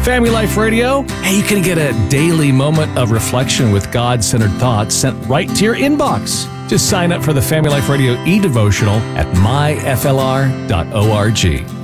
Family Life Radio. Hey, you can get a daily moment of reflection with God-centered thoughts sent right to your inbox. Just sign up for the Family Life Radio e-devotional at myflr.org.